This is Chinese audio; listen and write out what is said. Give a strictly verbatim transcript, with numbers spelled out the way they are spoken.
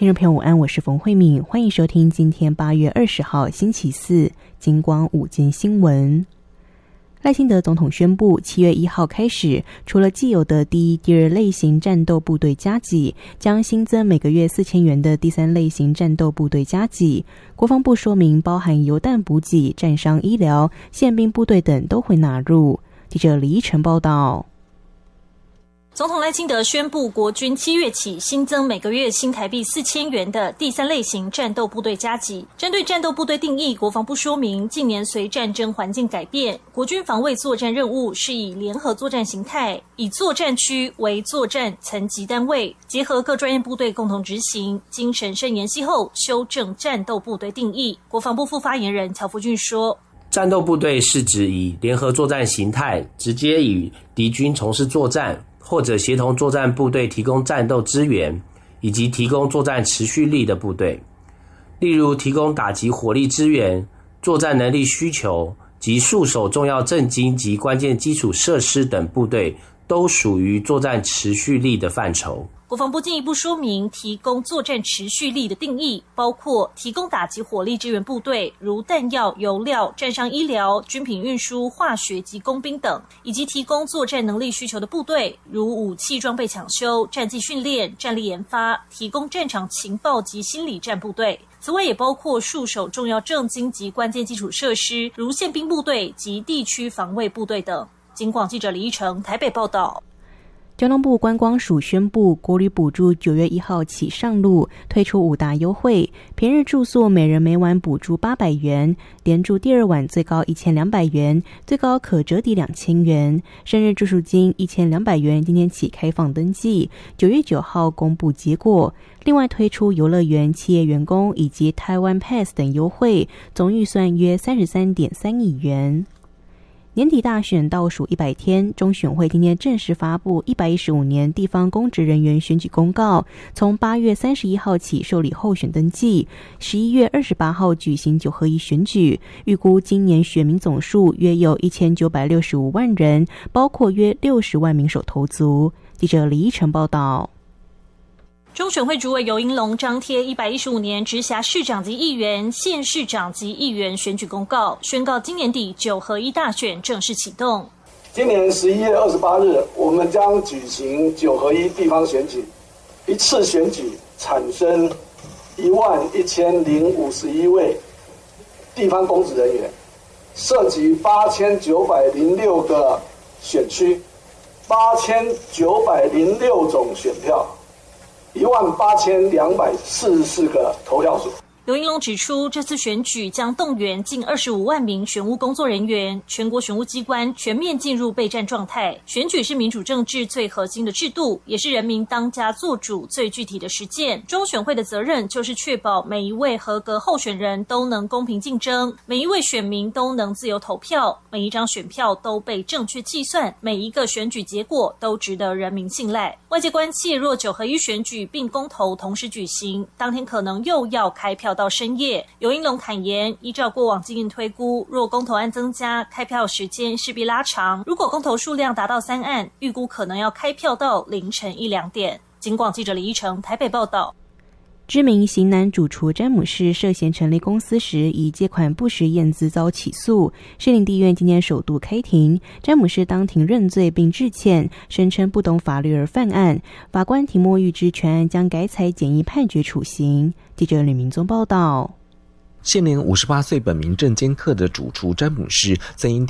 听众朋友午安，我是冯慧敏，欢迎收听今天八月二十号星期四金光午间新闻。赖清德总统宣布，七月一号开始，除了既有的第一、第二类型战斗部队加给，将新增每个月四千元的第三类型战斗部队加给。国防部说明，包含油弹补给、战伤医疗、宪兵部队等都会纳入。记者李依晨报道。 总统赖清德宣布，国军七月起新增每个月新台币四千元的第三类型战斗部队加给。针对战斗部队定义，国防部说明，近年随战争环境改变，国军防卫作战任务是以联合作战形态，以作战区为作战层级单位，结合各专业部队共同执行。经审慎研析后，修正战斗部队定义。国防部副发言人乔福俊说， 战斗部队是指以联合作战形态，直接与敌军从事作战，或者协同作战部队提供战斗支援，以及提供作战持续力的部队，例如提供打击火力支援、作战能力需求及戍守重要政经及关键基础设施等部队，都属于作战持续力的范畴。 国防部进一步说明，提供作战持续力的定义包括提供打击火力支援部队，如弹药、油料、战伤医疗、军品运输、化学及工兵等，以及提供作战能力需求的部队，如武器装备抢修、战技训练、战力研发，提供战场情报及心理战部队。此外，也包括戍守重要政经及关键基础设施，如宪兵部队及地区防卫部队等。警广记者李依成台北报道。 交通部观光署宣布，国旅补助九月一号起上路，推出五大优惠。平日住宿每人每晚补助八百元，连住第二晚最高一千两百元，最高可折抵两千元。生日住宿金一千两百元，今天起开放登记，九月九号公布结果。另外推出游乐园、企业员工以及台湾 Pass 等优惠，总预算约三十三点三亿元。年底大选倒数一百天，中选会今天正式发布一百一十五年地方公职人员选举公告，从八月三十一号起受理候选登记，十一月二十八号举行九合一选举，预估今年选民总数约有一千九百六十五万人，包括约六十万名首投族。记者李依晨报道。 中选会主委游盈隆张贴一百一十五年直辖市长及议员、县市长及议员选举公告，宣告今年底九合一大选正式启动。 今年十一月二十八日，我们将举行九合一地方选举，一次选举产生一万一千零五十一位地方公职人员，涉及八千九百零六个选区，八千九百零六种选票。一万八千两百四十四个投票所。 游盈隆指出，这次选举将动员近二十五万名选务工作人员，全国选务机关全面进入备战状态。选举是民主政治最核心的制度，也是人民当家作主最具体的实践。中选会的责任就是确保每一位合格候选人都能公平竞争，每一位选民都能自由投票，每一张选票都被正确计算，每一个选举结果都值得人民信赖。外界关切，若九合一选举并公投同时举行，当天可能又要开票到深夜。游盈隆坦言，依照过往经验推估，若公投案增加，开票时间势必拉长。如果公投数量达到三案，预估可能要开票到凌晨一两点。警广记者李依成台北报道。 知名型男主厨詹姆士涉嫌成立公司时以借款不实验资遭起诉，士林地院今天首度开庭，詹姆士当庭认罪并致歉，声称不懂法律而犯案，法官提莫预知全案将改采简易判决处刑。记者吕明宗报道。 现年五十八岁，本名郑坚克的主厨詹姆士，在因